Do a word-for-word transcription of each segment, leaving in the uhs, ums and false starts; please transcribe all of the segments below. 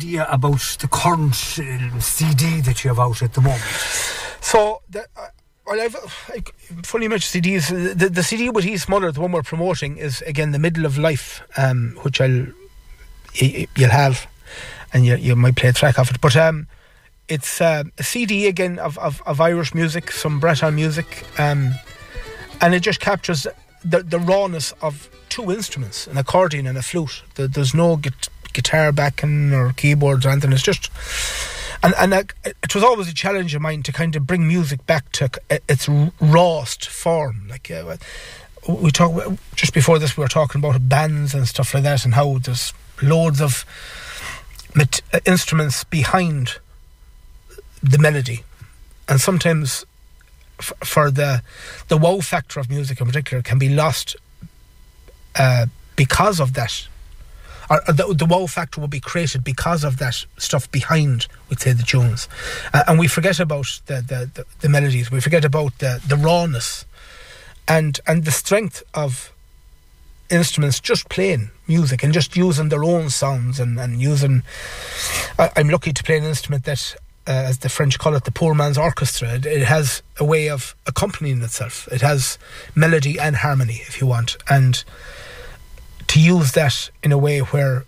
idea about the current uh, C D that you have out at the moment? So, the, uh, well, I've I, funny much C Ds. The, the C D with East Muller, the one we're promoting, is again The Middle of Life, um, which I'll y- you'll have, and you you might play a track of it. But um, it's uh, a C D again of, of, of Irish music, some Breton music, um, and it just captures the the rawness of two instruments, an accordion and a flute. The, there's no gu- guitar backing or keyboards or anything. It's just. And and uh, it was always a challenge of mine to kind of bring music back to its rawest form. Like uh, we talk just before this, we were talking about bands and stuff like that, and how there's loads of mat- instruments behind the melody, and sometimes f- for the the wow factor of music in particular can be lost uh, because of that. Or the, the wow factor will be created because of that stuff behind, we'd say, the tunes. Uh, and we forget about the, the, the, the melodies. We forget about the, the rawness and and the strength of instruments just playing music and just using their own sounds and, and using... I, I'm lucky to play an instrument that, uh, as the French call it, the poor man's orchestra. It, it has a way of accompanying itself. It has melody and harmony, if you want. And... to use that in a way where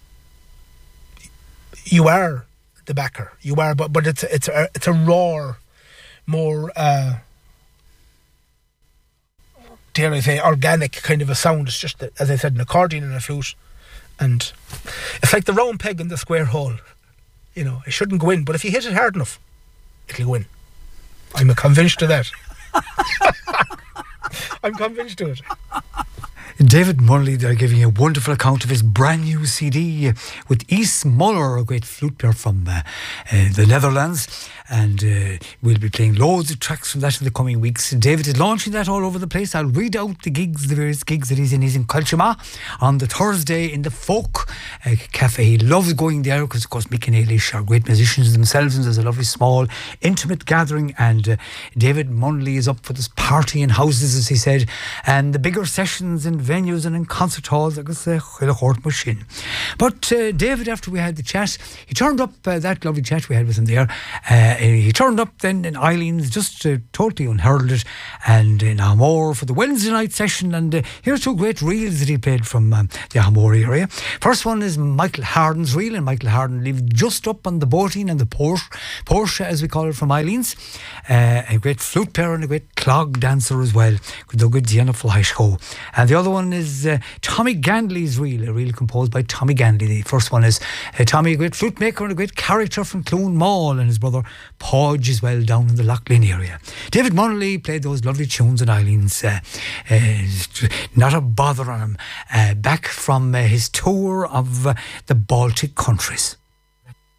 you are the backer, you are, but but it's it's a it's a raw, more uh, dare I say, organic kind of a sound. It's just, as I said, an accordion and a flute, and it's like the round peg in the square hole. You know, it shouldn't go in, but if you hit it hard enough, it'll go in. I'm convinced of that. I'm convinced of it. David Munnelly there giving a wonderful account of his brand new C D with East Muller, a great flute player from uh, uh, the Netherlands, and uh, we'll be playing loads of tracks from that in the coming weeks. David is launching that all over the place. I'll read out the gigs, the various gigs that he's in. He's in Culchama on the Thursday in the Folk uh, Cafe. He loves going there because, of course, Mick and Eilish are great musicians themselves, and there's a lovely small intimate gathering, and uh, David Munnelly is up for this party in houses, as he said, and the bigger sessions in venues and in concert halls, I guess, chuile chórt machine. But uh, David, after we had the chat, he turned up, uh, that lovely chat we had with him there, uh, he turned up then in Eileen's, just uh, totally unheralded, and in Armore for the Wednesday night session, and uh, here's two great reels that he played from um, the Armore area. First one is Michael Harden's reel, and Michael Harden lived just up on the boating and the Porsche, Porsche as we call it, from Eileen's. Uh, a great flute player and a great clog dancer as well, the good Diana Fleischko. And the other one is uh, Tommy Gandley's reel, a reel composed by Tommy Gandley. The first one is uh, Tommy, a great flute maker and a great character from Clone Mall, and his brother Podge as well down in the Loughlin area. David Munnelly played those lovely tunes in Eileen's, uh, uh, not a bother on him, uh, back from uh, his tour of uh, the Baltic countries.